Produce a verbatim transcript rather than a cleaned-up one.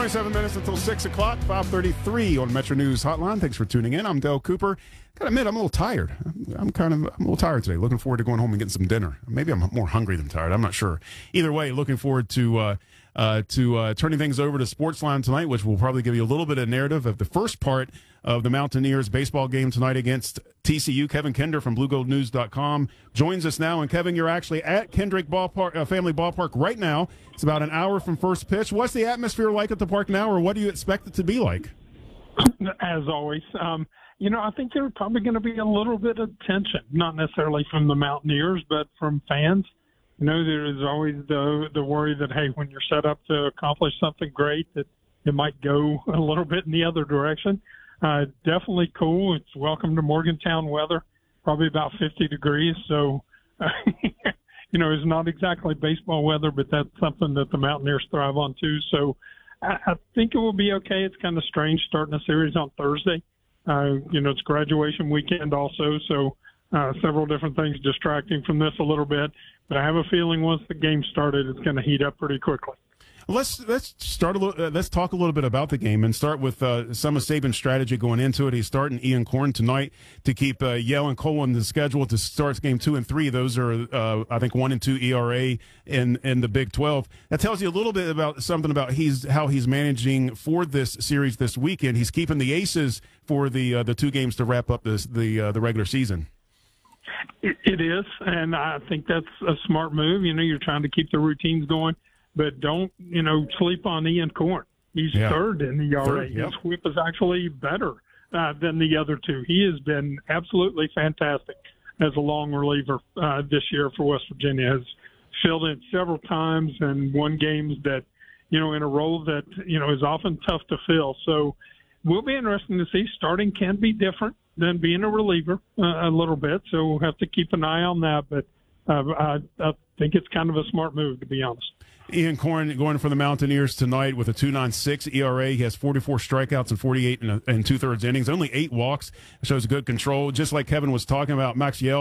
twenty-seven minutes until six o'clock, five thirty-three on Metro News Hotline. Thanks for tuning in. I'm Dale Cooper. Gotta admit, I'm a little tired. I'm, I'm kind of I'm a little tired today. Looking forward to going home and getting some dinner. Maybe I'm more hungry than tired. I'm not sure. Either way, looking forward to uh, uh, to uh, turning things over to Sportsline tonight, which will probably give you a little bit of narrative of the first part of the Mountaineers baseball game tonight against T C U. Kevin Kinder from blue gold news dot com joins us now. And, Kevin, you're actually at Kendrick Ballpark, uh, Family Ballpark right now. It's about an hour from first pitch. What's the atmosphere like at the park now, or what do you expect it to be like? As always, um, you know, I think there's probably going to be a little bit of tension, not necessarily from the Mountaineers, but from fans. You know, there is always the the worry that, hey, when you're set up to accomplish something great, that it might go a little bit in the other direction. Uh, definitely cool. It's welcome to Morgantown weather, probably about fifty degrees. So, uh, you know, it's not exactly baseball weather, but that's something that the Mountaineers thrive on too. So I, I think it will be okay. It's kind of strange starting a series on Thursday. Uh, you know, it's graduation weekend also. So uh, several different things distracting from this a little bit. But I have a feeling once the game started, it's going to heat up pretty quickly. Let's let's start a little. Uh, let's talk a little bit about the game and start with uh, some of Saban's strategy going into it. He's starting Ian Corn tonight to keep uh, Yale and Cole on the schedule to start game two and three. Those are uh, I think one and two E R A in in the Big twelve. That tells you a little bit about something about he's how he's managing for this series this weekend. He's keeping the aces for the uh, the two games to wrap up this the uh, the regular season. It, it is, and I think that's a smart move. You know, you're trying to keep the routines going. But don't, you know, sleep on Ian Corn. He's yeah. third in the E R A. Third, yep. His whip is actually better uh, than the other two. He has been absolutely fantastic as a long reliever uh, this year for West Virginia. Has filled in several times and won games that, you know, in a role that, you know, is often tough to fill. So will be interesting to see. Starting can be different than being a reliever uh, a little bit. So we'll have to keep an eye on that. But uh, I, I think it's kind of a smart move, to be honest. Ian Corn going for the Mountaineers tonight with a two point nine six E R A. He has forty-four strikeouts and forty-eight and, and two-thirds innings, only eight walks. Shows good control. Just like Kevin was talking about, Max Yell